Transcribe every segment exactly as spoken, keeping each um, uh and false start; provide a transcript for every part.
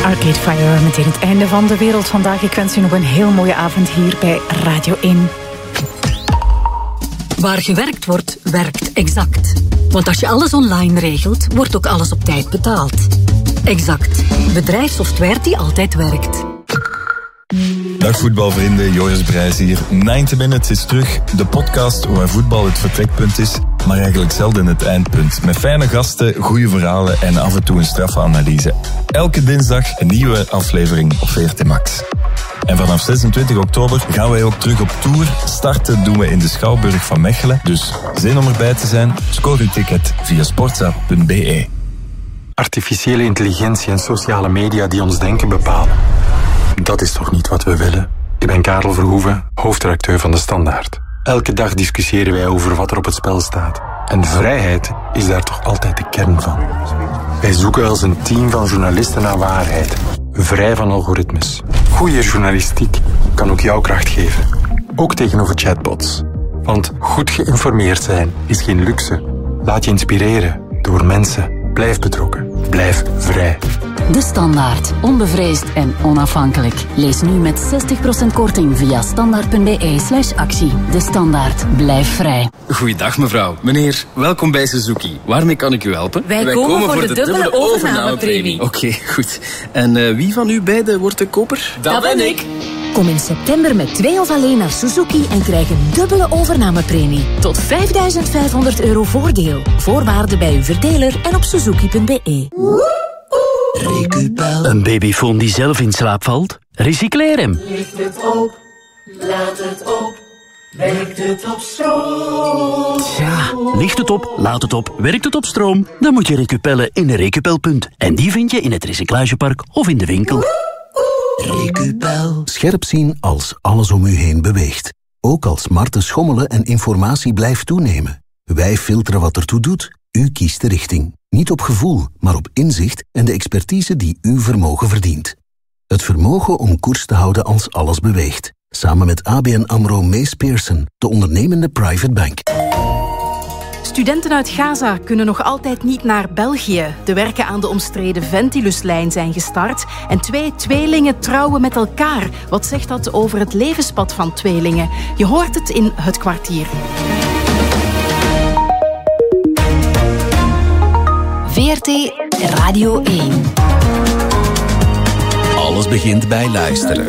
Arcade Fire, meteen het einde van de wereld vandaag. Ik wens u nog een heel mooie avond hier bij Radio één. Waar gewerkt wordt, werkt Exact. Want als je alles online regelt, wordt ook alles op tijd betaald. Exact. Bedrijfssoftware die altijd werkt. Dag voetbalvrienden, Joris Brijs hier. negentig Minutes is terug. De podcast waar voetbal het vertrekpunt is, maar eigenlijk zelden het eindpunt. Met fijne gasten, goede verhalen en af en toe een straffe analyse. Elke dinsdag een nieuwe aflevering op V R T Max. En vanaf zesentwintig oktober gaan wij ook terug op tour. Starten doen we in de Schouwburg van Mechelen. Dus zin om erbij te zijn? Scoor uw ticket via sportza punt b e. Artificiële intelligentie en sociale media die ons denken bepalen. Dat is toch niet wat we willen? Ik ben Karel Verhoeven, hoofdredacteur van De Standaard. Elke dag discussiëren wij over wat er op het spel staat. En vrijheid is daar toch altijd de kern van. Wij zoeken als een team van journalisten naar waarheid. Vrij van algoritmes. Goede journalistiek kan ook jouw kracht geven. Ook tegenover chatbots. Want goed geïnformeerd zijn is geen luxe. Laat je inspireren door mensen. Blijf betrokken. Blijf vrij. De Standaard. Onbevreesd en onafhankelijk. Lees nu met zestig procent korting via standaard punt b e slash actie. De Standaard. Blijf vrij. Goeiedag mevrouw. Meneer, welkom bij Suzuki. Waarmee kan ik u helpen? Wij, Wij komen, komen voor de, de dubbele, dubbele overnamepremie. Oké, okay, goed. En uh, wie van u beiden wordt de koper? Dat, Dat ben ik. Kom in september met twee of alleen naar Suzuki en krijg een dubbele overnamepremie. Tot vijfduizend vijfhonderd euro voordeel. Voorwaarden bij uw verdeler en op suzuki punt b e. Recupel. Een babyfoon die zelf in slaap valt? Recycleer hem. Ligt het op, laat het op, werkt het op stroom? Ja, ligt het op, laat het op, werkt het op stroom? Dan moet je Recupellen in de Recupelpunt. En die vind je in het recyclagepark of in de winkel. Recupel. Scherp zien als alles om u heen beweegt. Ook als smarten schommelen en informatie blijft toenemen. Wij filteren wat ertoe doet. U kiest de richting. Niet op gevoel, maar op inzicht en de expertise die uw vermogen verdient. Het vermogen om koers te houden als alles beweegt. Samen met A B N AMRO Mees Pearson, de ondernemende private bank. Studenten uit Gaza kunnen nog altijd niet naar België. De werken aan de omstreden Ventiluslijn zijn gestart en twee tweelingen trouwen met elkaar. Wat zegt dat over het levenspad van tweelingen? Je hoort het in Het Kwartier. V R T Radio één. Alles begint bij luisteren.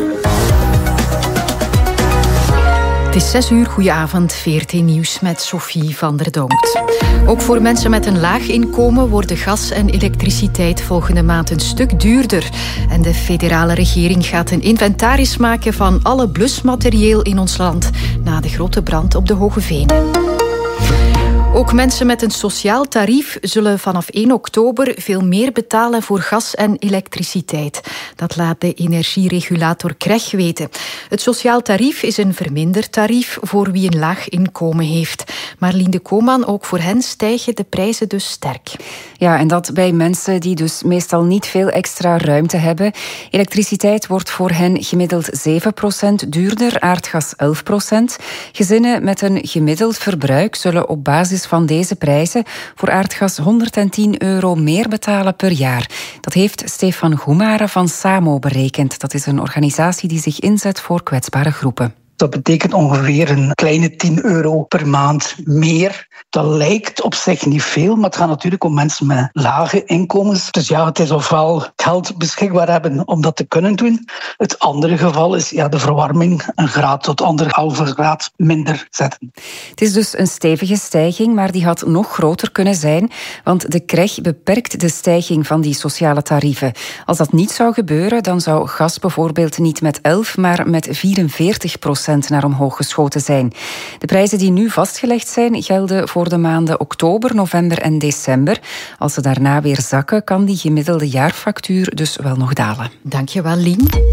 Het is zes uur, goedenavond, V R T Nieuws met Sophie van der Donkt. Ook voor mensen met een laag inkomen worden gas en elektriciteit volgende maand een stuk duurder. En de federale regering gaat een inventaris maken van alle blusmaterieel in ons land na de grote brand op de Hoge Venen. Ook mensen met een sociaal tarief zullen vanaf één oktober veel meer betalen voor gas en elektriciteit. Dat laat de energieregulator C R E G weten. Het sociaal tarief is een verminderd tarief voor wie een laag inkomen heeft. Marlien de Koopman, ook voor hen stijgen de prijzen dus sterk. Ja, en dat bij mensen die dus meestal niet veel extra ruimte hebben. Elektriciteit wordt voor hen gemiddeld zeven procent duurder, aardgas elf procent. Gezinnen met een gemiddeld verbruik zullen op basis van deze prijzen voor aardgas honderdtien euro meer betalen per jaar. Dat heeft Stefan Goemare van SAMO berekend. Dat is een organisatie die zich inzet voor kwetsbare groepen. Dat betekent ongeveer een kleine tien euro per maand meer. Dat lijkt op zich niet veel, maar het gaat natuurlijk om mensen met lage inkomens. Dus ja, het is ofwel geld beschikbaar hebben om dat te kunnen doen. Het andere geval is ja, de verwarming een graad tot anderhalve graad minder zetten. Het is dus een stevige stijging, maar die had nog groter kunnen zijn. Want de C R E G beperkt de stijging van die sociale tarieven. Als dat niet zou gebeuren, dan zou gas bijvoorbeeld niet met elf, maar met vierenveertig procent naar omhoog geschoten zijn. De prijzen die nu vastgelegd zijn, gelden voor de maanden oktober, november en december. Als ze daarna weer zakken, kan die gemiddelde jaarfactuur dus wel nog dalen. Dank je wel, Lien.